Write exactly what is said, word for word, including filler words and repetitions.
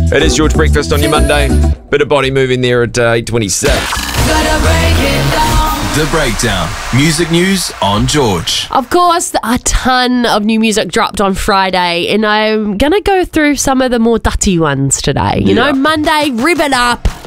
It is George Breakfast on your Monday. Bit of body moving there at uh, eight twenty-six. The Breakdown. Music news on George. Of course, a ton of new music dropped on Friday, and I'm going to go through some of the more dutty ones today. You Yeah. know, Monday, rev it up.